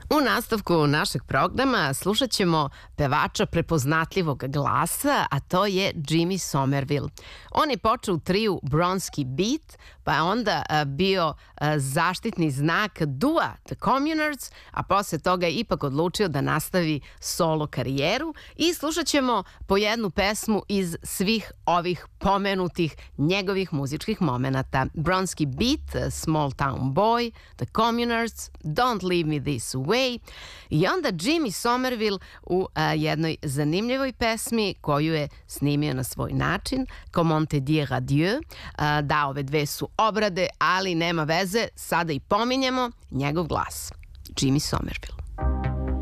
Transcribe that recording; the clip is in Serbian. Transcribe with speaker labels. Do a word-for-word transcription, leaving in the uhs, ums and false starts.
Speaker 1: U nastavku našeg programa slušat ćemo pevača prepoznatljivog glasa, a to je Jimmy Somerville. On je počeo u triju Bronski Beat, pa je onda a, bio a, zaštitni znak dua The Communards, a posle toga je ipak odlučio da nastavi solo karijeru i slušat ćemo po jednu pesmu iz svih ovih pomenutih njegovih muzičkih momenata. Bronski Beat, Small Town Boy, The Communards, Don't Leave Me This Way i onda Jimmy Somerville u a, jednoj zanimljivoj pesmi koju je snimio na svoj način, Comment te dire adieu. A, da, ove dve su obrade, ali nema veze, sada i pominjemo njegov glas. Jimmy Somerville.